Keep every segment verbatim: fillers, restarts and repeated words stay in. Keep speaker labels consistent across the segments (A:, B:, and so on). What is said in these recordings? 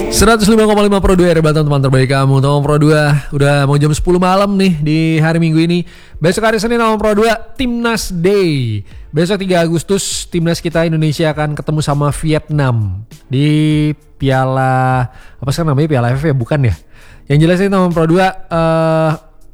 A: seratus lima koma lima Pro dua R Banten, teman terbaik kamu. Teman Pro dua, udah mau jam sepuluh malam nih di hari Minggu ini. Besok hari Senin teman Pro dua, Timnas Day. Besok tiga Agustus Timnas kita Indonesia akan ketemu sama Vietnam di Piala apa sih namanya, Piala A F F ya, bukan ya? Yang jelas ini teman Pro dua, uh,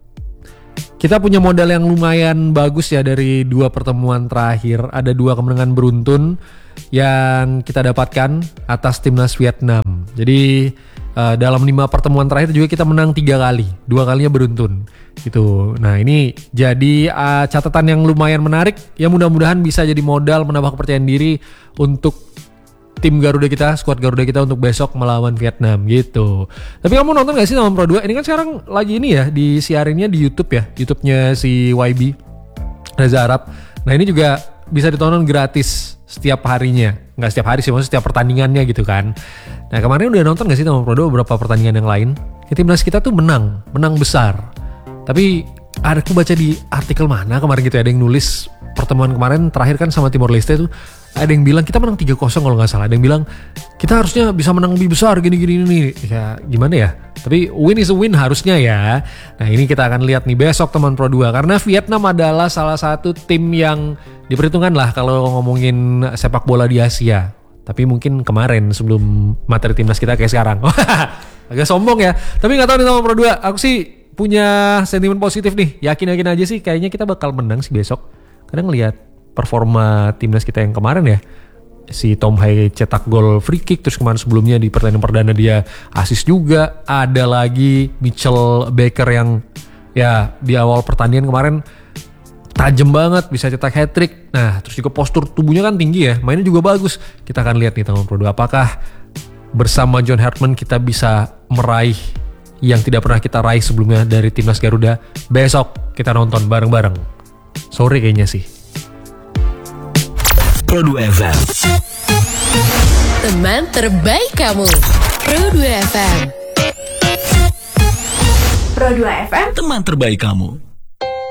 A: kita punya modal yang lumayan bagus ya dari dua pertemuan terakhir. Ada dua kemenangan beruntun yang kita dapatkan atas Timnas Vietnam. Jadi uh, dalam lima pertemuan terakhir juga kita menang tiga kali, dua kalinya beruntun gitu. Nah ini jadi uh, catatan yang lumayan menarik, yang mudah-mudahan bisa jadi modal menambah kepercayaan diri untuk tim Garuda kita, skuad Garuda kita untuk besok melawan Vietnam gitu. Tapi kamu nonton gak sih sama Pro dua? Ini kan sekarang lagi ini ya, disiarinnya di YouTube ya, YouTube-nya si Y B, Reza Arab. Nah ini juga bisa ditonton gratis setiap harinya. Nggak setiap hari sih, maksudnya setiap pertandingannya gitu kan. Nah kemarin udah nonton gak sih sama Pro dua beberapa pertandingan yang lain? Ya, timnas kita tuh menang, menang besar. Tapi ada aku baca di artikel mana kemarin gitu, ada yang nulis pertemuan kemarin terakhir kan sama Timor Leste tuh, ada yang bilang kita menang tiga kosong kalau gak salah. Ada yang bilang kita harusnya bisa menang lebih besar gini-gini nih. Ya gimana ya, tapi win is a win harusnya ya. Nah ini kita akan lihat nih besok teman Pro dua, karena Vietnam adalah salah satu tim yang diperhitungkan lah kalau ngomongin sepak bola di Asia. Tapi mungkin kemarin sebelum materi timnas kita kayak sekarang. Agak sombong ya, tapi gak tahu nih teman Pro dua, aku sih punya sentimen positif nih. Yakin-yakin aja sih kayaknya kita bakal menang sih besok. Kadang ngelihat performa timnas kita yang kemarin ya, si Tom Hai cetak gol free kick, terus kemarin sebelumnya di pertandingan perdana dia assist juga. Ada lagi Mitchell Baker yang ya di awal pertandingan kemarin tajam banget, bisa cetak hat-trick. Nah terus juga postur tubuhnya kan tinggi ya, mainnya juga bagus. Kita akan lihat nih teman Pro dua, apakah bersama John Hartman kita bisa meraih yang tidak pernah kita raih sebelumnya dari timnas Garuda. Besok kita nonton bareng-bareng sore kayaknya sih.
B: Pro dua F M,
C: teman terbaik kamu. Pro dua F M.
B: Pro dua F M, teman terbaik kamu.